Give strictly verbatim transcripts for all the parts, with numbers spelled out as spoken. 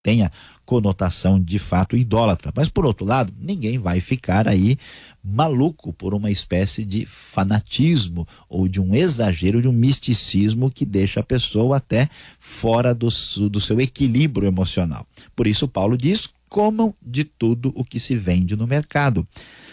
tenha conotação de fato idólatra. Mas por outro lado, ninguém vai ficar aí maluco por uma espécie de fanatismo ou de um exagero, de um misticismo que deixa a pessoa até fora do, do seu equilíbrio emocional. Por isso Paulo diz: comam de tudo o que se vende no mercado,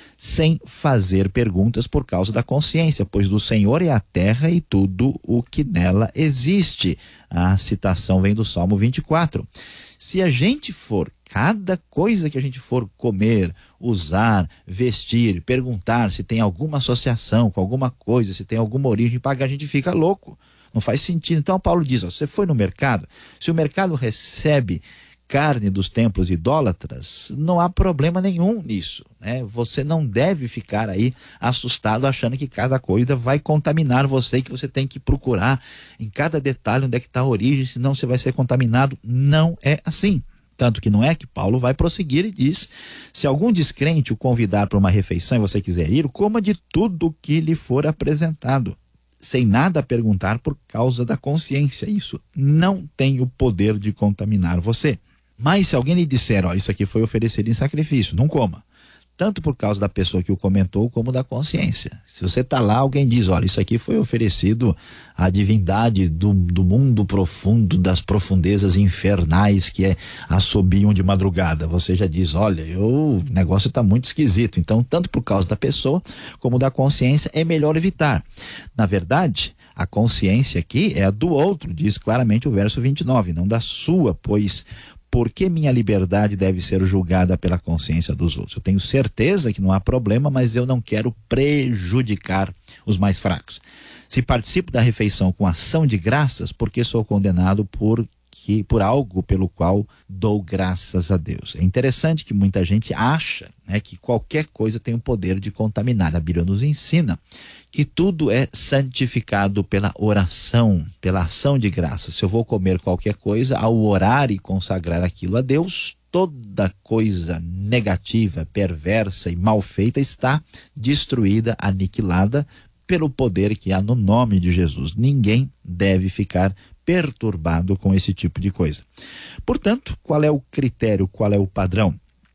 sem fazer perguntas por causa da consciência, pois do Senhor é a terra e tudo o que nela existe. A citação vem do Salmo vinte e quatro. Se a gente for, cada coisa que a gente for comer, usar, vestir, perguntar se tem alguma associação com alguma coisa, se tem alguma origem pagar, a gente fica louco. Não faz sentido. Então Paulo diz, ó, você foi no mercado, se o mercado recebe carne dos templos idólatras, não há problema nenhum nisso, né? Você não deve ficar aí assustado achando que cada coisa vai contaminar você, que você tem que procurar em cada detalhe onde é que está a origem, senão você vai ser contaminado. Não é assim. Tanto que não é que Paulo vai prosseguir e diz: se algum descrente o convidar para uma refeição e você quiser ir, coma de tudo que lhe for apresentado, sem nada perguntar por causa da consciência. Isso não tem o poder de contaminar você. Mas se alguém lhe disser, ó, isso aqui foi oferecido em sacrifício, não coma. Tanto por causa da pessoa que o comentou, como da consciência. Se você está lá, alguém diz, olha, isso aqui foi oferecido à divindade do, do mundo profundo, das profundezas infernais que é, assobiam de madrugada. Você já diz, olha, eu, o negócio está muito esquisito. Então, tanto por causa da pessoa, como da consciência, é melhor evitar. Na verdade, a consciência aqui é a do outro, diz claramente o verso vinte e nove, não da sua, pois... por que minha liberdade deve ser julgada pela consciência dos outros? Eu tenho certeza que não há problema, mas eu não quero prejudicar os mais fracos. Se participo da refeição com ação de graças, porque sou condenado por, que, por algo pelo qual dou graças a Deus. É interessante que muita gente acha, né, que qualquer coisa tem o poder de contaminar. A Bíblia nos ensina que tudo é santificado pela oração, pela ação de graça. Se eu vou comer qualquer coisa, ao orar e consagrar aquilo a Deus, toda coisa negativa, perversa e mal feita está destruída, aniquilada pelo poder que há no nome de Jesus. Ninguém deve ficar perturbado com esse tipo de coisa. Portanto, qual é o critério, qual é o padrão?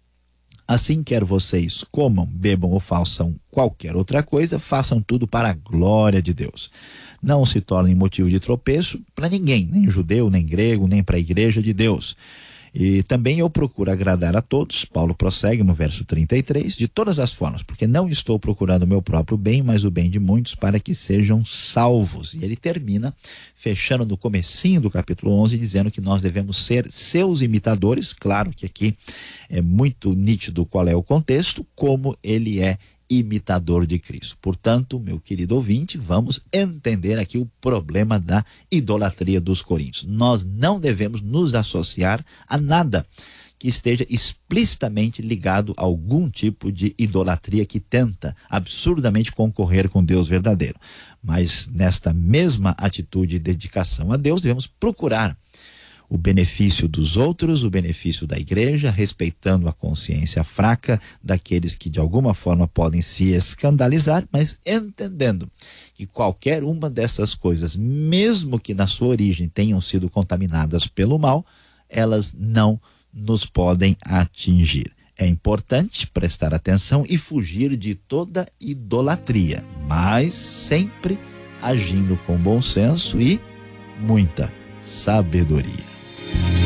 Assim, quer vocês comam, bebam ou façam qualquer outra coisa, façam tudo para a glória de Deus. Não se tornem motivo de tropeço para ninguém, nem judeu, nem grego, nem para a igreja de Deus. E também eu procuro agradar a todos, Paulo prossegue no verso trinta e três, de todas as formas, porque não estou procurando o meu próprio bem, mas o bem de muitos, para que sejam salvos. E ele termina, fechando no comecinho do capítulo onze, dizendo que nós devemos ser seus imitadores. Claro que aqui é muito nítido qual é o contexto, como ele é imitador de Cristo. Portanto, meu querido ouvinte, vamos entender aqui o problema da idolatria dos coríntios. Nós não devemos nos associar a nada que esteja explicitamente ligado a algum tipo de idolatria que tenta absurdamente concorrer com Deus verdadeiro. Mas nesta mesma atitude de dedicação a Deus, devemos procurar o benefício dos outros, o benefício da igreja, respeitando a consciência fraca daqueles que de alguma forma podem se escandalizar, mas entendendo que qualquer uma dessas coisas, mesmo que na sua origem tenham sido contaminadas pelo mal, elas não nos podem atingir. É importante prestar atenção e fugir de toda idolatria, mas sempre agindo com bom senso e muita sabedoria.